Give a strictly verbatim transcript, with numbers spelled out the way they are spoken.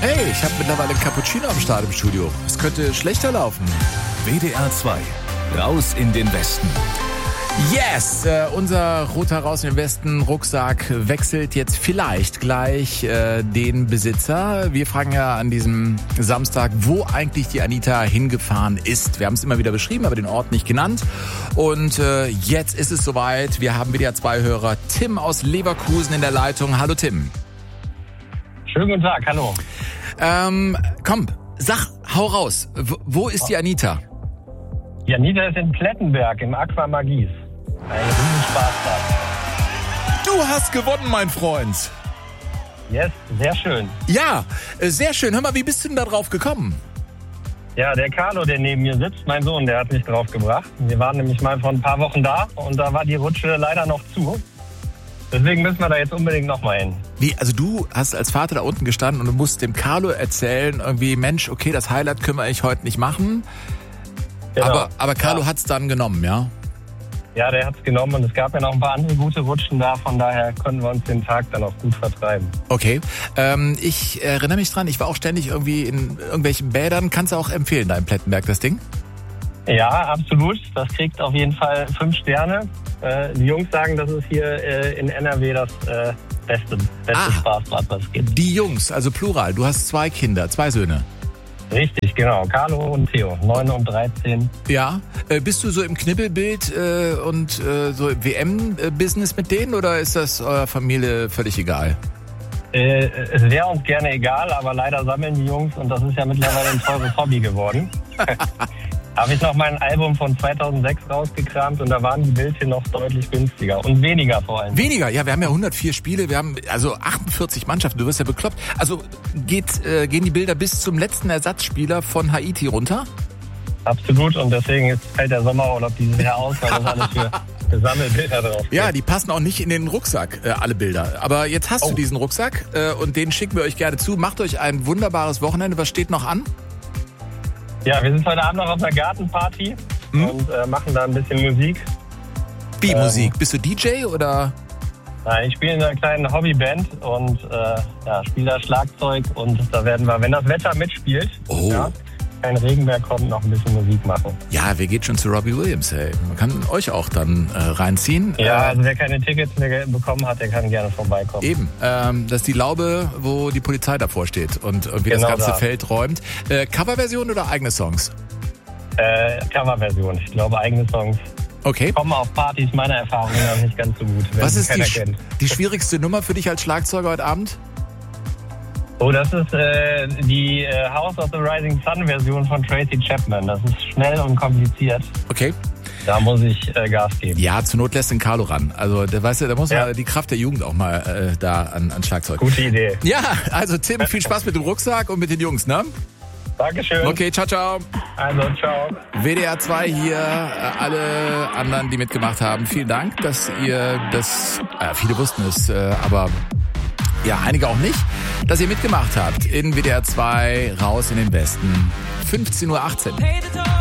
Hey, ich habe mittlerweile einen Cappuccino am Start im Studio. Es könnte schlechter laufen. W D R zwei. Raus in den Westen. Yes, äh, unser roter Raus in den Westen Rucksack wechselt jetzt vielleicht gleich äh, den Besitzer. Wir fragen ja an diesem Samstag, wo eigentlich die Anita hingefahren ist. Wir haben es immer wieder beschrieben, aber den Ort nicht genannt. Und äh, jetzt ist es soweit. Wir haben W D R zwei Hörer Tim aus Leverkusen in der Leitung. Hallo Tim. Schönen guten Tag, hallo. Ähm, komm, sag, hau raus. W- wo ist die Anita? Die Anita ist in Plettenberg im Aqua Magis. Ein Riesenspaßbad. Du hast gewonnen, mein Freund. Yes, sehr schön. Ja, äh, sehr schön. Hör mal, wie bist du denn da drauf gekommen? Ja, der Carlo, der neben mir sitzt, mein Sohn, der hat mich drauf gebracht. Wir waren nämlich mal vor ein paar Wochen da und da war die Rutsche leider noch zu. Deswegen müssen wir da jetzt unbedingt nochmal hin. Wie, also du hast als Vater da unten gestanden und du musst dem Carlo erzählen, irgendwie, Mensch, okay, das Highlight können wir eigentlich heute nicht machen. Genau. Aber, aber Carlo ja. hat's dann genommen, ja? Ja, der hat's genommen und es gab ja noch ein paar andere gute Rutschen da, von daher konnten wir uns den Tag dann auch gut vertreiben. Okay, ähm, ich erinnere mich dran, ich war auch ständig irgendwie in irgendwelchen Bädern. Kannst du auch empfehlen, da in Plettenberg, das Ding? Ja, absolut. Das kriegt auf jeden Fall fünf Sterne. Äh, die Jungs sagen, das ist hier äh, in N R W das äh, beste, beste Ah. Spaßbad, was es gibt. Die Jungs, also Plural, du hast zwei Kinder, zwei Söhne. Richtig, genau. Carlo und Theo, neun und dreizehn. Ja, äh, bist du so im Knibbelbild äh, und äh, so im W M-Business mit denen oder ist das eurer Familie völlig egal? Äh, es wäre uns gerne egal, aber leider sammeln die Jungs und das ist ja mittlerweile ein teures Hobby geworden. Habe ich noch mein Album von zweitausendsechs rausgekramt und da waren die Bildchen noch deutlich günstiger und weniger vor allem. Weniger, ja, wir haben ja hundertvier Spiele, wir haben also achtundvierzig Mannschaften, du wirst ja bekloppt. Also geht, äh, gehen die Bilder bis zum letzten Ersatzspieler von Haiti runter? Absolut und deswegen ist, fällt der Sommerurlaub dieses Jahr aus, weil das alles für Sammelbilder drauf Ja, die passen auch nicht in den Rucksack, äh, alle Bilder. Aber jetzt hast Oh. du diesen Rucksack äh, und den schicken wir euch gerne zu. Macht euch ein wunderbares Wochenende. Was steht noch an? Ja, wir sind heute Abend noch auf einer Gartenparty Hm? und äh, machen da ein bisschen Musik. Wie Ähm. Musik? Bist du D J oder? Nein, ich spiele in einer kleinen Hobbyband und äh, ja, spiele da Schlagzeug und da werden wir, wenn das Wetter mitspielt, Oh. ja, kein Regen mehr kommt, noch ein bisschen Musik machen. Ja, wer geht schon zu Robbie Williams, ey? Man kann euch auch dann äh, reinziehen. Ja, Äh, also wer keine Tickets mehr bekommen hat, der kann gerne vorbeikommen. Eben, ähm, das ist die Laube, wo die Polizei davor steht und irgendwie Genau das ganze da. Feld räumt. Äh, Coverversion oder eigene Songs? Äh, Coverversion, ich glaube eigene Songs Okay. kommen auf Partys meiner Erfahrung nach nicht ganz so gut, wenn Was sie ist die, keiner sch- kennt. die schwierigste Nummer für dich als Schlagzeuger heute Abend? Oh, das ist äh, die äh, House of the Rising Sun Version von Tracy Chapman. Das ist schnell und kompliziert. Okay. Da muss ich äh, Gas geben. Ja, zur Not lässt den Carlo ran. Also, der weißt du, da muss Ja. man die Kraft der Jugend auch mal äh, da an, an Schlagzeug. Gute Idee. Ja, also Tim, viel Spaß mit dem Rucksack und mit den Jungs, ne? Dankeschön. Okay, ciao, ciao. Also, ciao. W D R zwei hier, äh, alle anderen, die mitgemacht haben, vielen Dank, dass ihr das, äh, viele wussten es, äh, aber ja, einige auch nicht, dass ihr mitgemacht habt in W D R zwei Raus in den Westen. fünfzehn Uhr achtzehn.